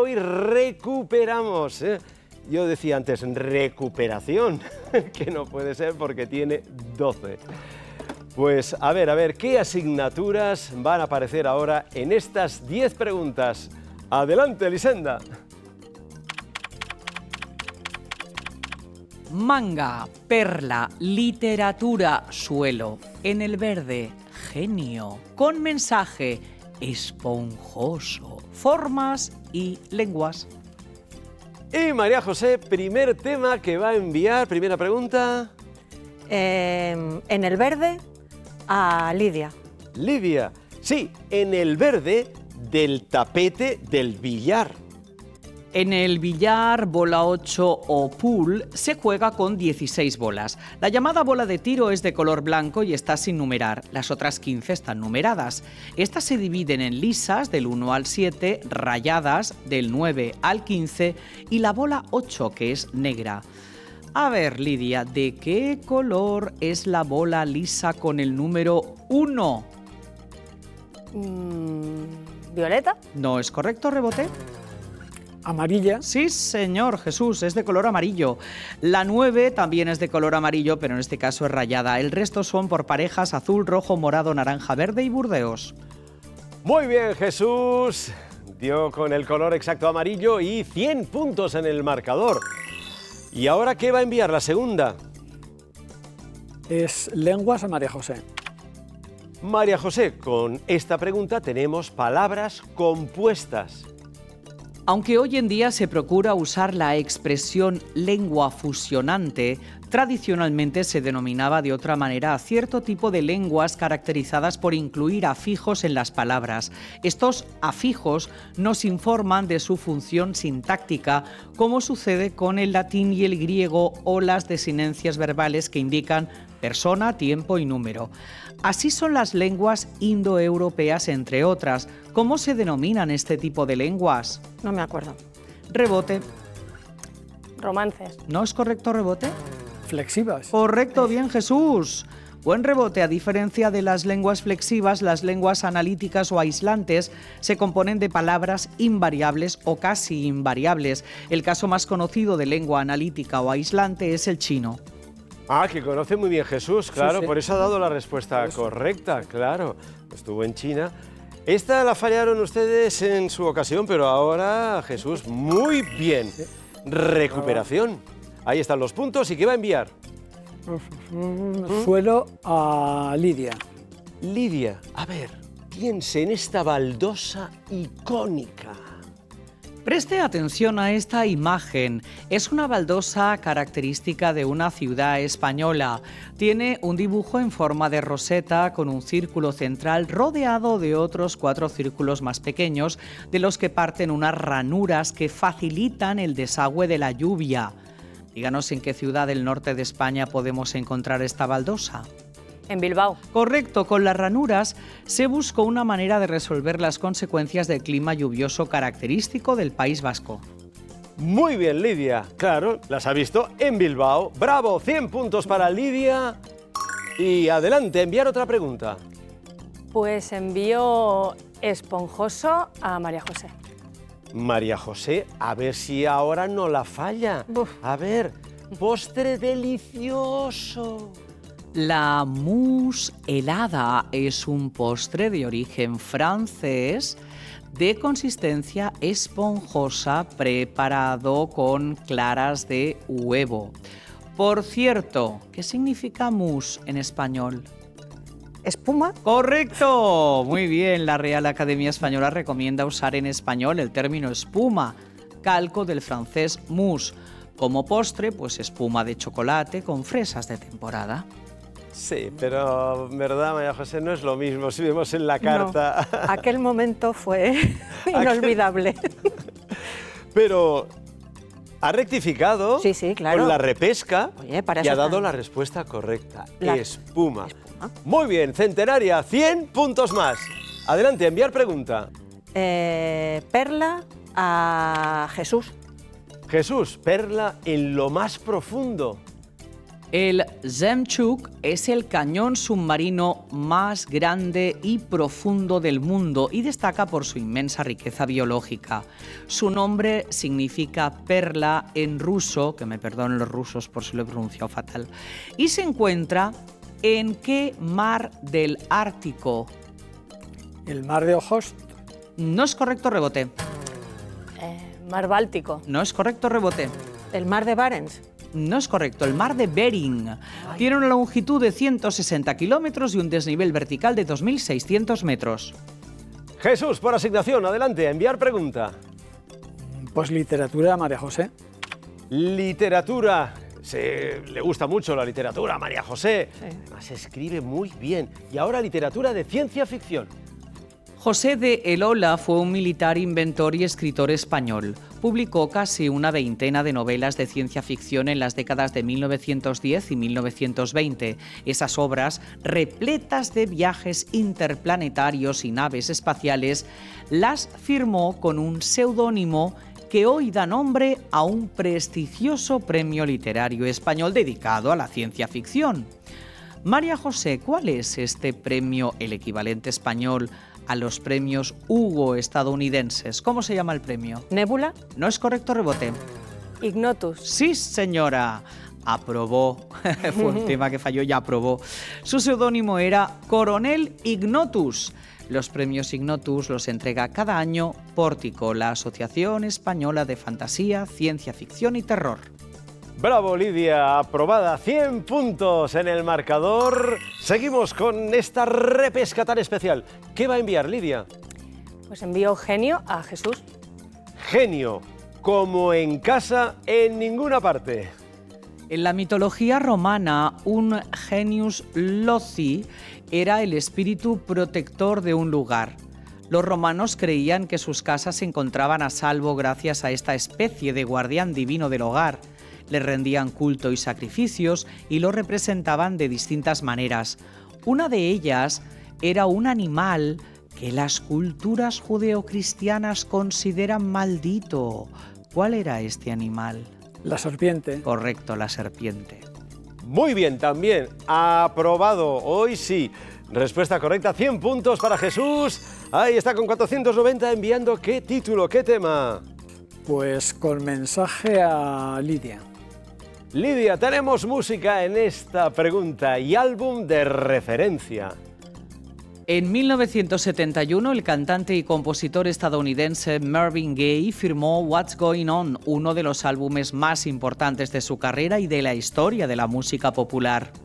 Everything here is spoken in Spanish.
hoy recuperamos, ¿eh? Yo decía antes recuperación, que no puede ser porque tiene 12. Pues a ver, ¿qué asignaturas van a aparecer ahora en estas 10 preguntas? Adelante, Elisenda. Manga, perla, literatura, suelo. En el verde, genio. Con mensaje, esponjoso. Formas y lenguas. Y María José, primer tema que va a enviar, primera pregunta. En el verde, a Lidia. Lidia, sí, en el verde del tapete del billar. En el billar, bola 8 o pool, se juega con 16 bolas. La llamada bola de tiro es de color blanco y está sin numerar. Las otras 15 están numeradas. Estas se dividen en lisas del 1 al 7, rayadas del 9 al 15 y la bola 8, que es negra. A ver, Lidia, ¿de qué color es la bola lisa con el número 1? ¿Violeta? ¿No es correcto, Rebote? Amarilla. Sí, señor, Jesús, es de color amarillo. La 9 también es de color amarillo, pero en este caso es rayada. El resto son por parejas azul, rojo, morado, naranja, verde y burdeos. Muy bien, Jesús. Dio con el color exacto amarillo y 100 puntos en el marcador. ¿Y ahora qué va a enviar la segunda? Es lenguas a María José. María José, con esta pregunta tenemos palabras compuestas. Aunque hoy en día se procura usar la expresión lengua fusionante, tradicionalmente se denominaba de otra manera a cierto tipo de lenguas caracterizadas por incluir afijos en las palabras. Estos afijos nos informan de su función sintáctica, como sucede con el latín y el griego o las desinencias verbales que indican persona, tiempo y número. Así son las lenguas indoeuropeas, entre otras. ¿Cómo se denominan este tipo de lenguas? No me acuerdo. Rebote. Romances. ¿No es correcto, Rebote? Flexivas. Correcto, bien, Jesús. Buen Rebote. A diferencia de las lenguas flexivas, las lenguas analíticas o aislantes se componen de palabras invariables o casi invariables. El caso más conocido de lengua analítica o aislante es el chino. Ah, que conoce muy bien Jesús, claro, Sí. por eso ha dado la respuesta correcta, claro. Estuvo en China. Esta la fallaron ustedes en su ocasión, pero ahora Jesús, muy bien. Recuperación. Ahí están los puntos. ¿Y qué va a enviar? Suelo a Lidia. Lidia, a ver, piense en esta baldosa icónica. Preste atención a esta imagen. Es una baldosa característica de una ciudad española. Tiene un dibujo en forma de roseta con un círculo central rodeado de otros 4 círculos más pequeños, de los que parten unas ranuras que facilitan el desagüe de la lluvia. Díganos en qué ciudad del norte de España podemos encontrar esta baldosa. En Bilbao. Correcto, con las ranuras se buscó una manera de resolver las consecuencias del clima lluvioso característico del País Vasco. Muy bien, Lidia. Claro, las ha visto en Bilbao. ¡Bravo! 100 puntos para Lidia. Y adelante, enviar otra pregunta. Pues envío esponjoso a María José. María José, a ver si ahora no la falla. Buf. A ver, postre delicioso. La mousse helada es un postre de origen francés de consistencia esponjosa preparado con claras de huevo. Por cierto, ¿qué significa mousse en español? ¿Espuma? ¡Correcto! Muy bien, la Real Academia Española recomienda usar en español el término espuma, calco del francés mousse. Como postre, pues espuma de chocolate con fresas de temporada. Sí, pero verdad, María José, no es lo mismo si vemos en la carta. No, aquel momento fue inolvidable. Pero ha rectificado Sí, sí, claro. con la repesca Oye, para y eso ha dado está. la respuesta correcta. La Espuma. espuma. Muy bien, Centenaria, 100 puntos más. Adelante, enviar pregunta. Perla a Jesús. Jesús, perla en lo más profundo. El Jemtchug es el cañón submarino más grande y profundo del mundo y destaca por su inmensa riqueza biológica. Su nombre significa perla en ruso, que me perdonen los rusos por si lo he pronunciado fatal, y se encuentra ¿en qué mar del Ártico? El mar de Ojotsk. No es correcto, rebote. Mar Báltico. No es correcto, rebote. El mar de Barents. No es correcto, el mar de Bering. Tiene una longitud de 160 kilómetros y un desnivel vertical de 2.600 metros. Jesús, por asignación, adelante, a enviar pregunta. Pues literatura, María José. Literatura. Le gusta mucho la literatura a María José. Sí. Además, escribe muy bien. Y ahora literatura de ciencia ficción. José de Elola fue un militar, inventor y escritor español. Publicó casi una veintena de novelas de ciencia ficción en las décadas de 1910 y 1920. Esas obras, repletas de viajes interplanetarios y naves espaciales, las firmó con un seudónimo que hoy da nombre a un prestigioso premio literario español dedicado a la ciencia ficción. María José, ¿cuál es este premio, el equivalente español a los premios Hugo estadounidenses? ¿Cómo se llama el premio? Nébula. No es correcto, rebote. Ignotus. Sí, señora. Aprobó. Fue un tema que falló y aprobó. Su seudónimo era Coronel Ignotus. Los premios Ignotus los entrega cada año Pórtico, la Asociación Española de Fantasía, Ciencia Ficción y Terror. Bravo, Lidia, aprobada, 100 puntos en el marcador. Seguimos con esta repesca tan especial. ¿Qué va a enviar, Lidia? Pues envío genio a Jesús. Genio, como en casa, en ninguna parte. En la mitología romana, un genius loci era el espíritu protector de un lugar. Los romanos creían que sus casas se encontraban a salvo gracias a esta especie de guardián divino del hogar. Le rendían culto y sacrificios y lo representaban de distintas maneras. Una de ellas era un animal que las culturas judeocristianas consideran maldito. ¿Cuál era este animal? La serpiente. Correcto, la serpiente. Muy bien, también aprobado, hoy sí. Respuesta correcta, 100 puntos para Jesús. Ahí está con 490 enviando ¿qué título, qué tema? Pues con mensaje a Lidia. Lidia, tenemos música en esta pregunta y álbum de referencia. En 1971, el cantante y compositor estadounidense Marvin Gaye firmó What's Going On, uno de los álbumes más importantes de su carrera y de la historia de la música popular.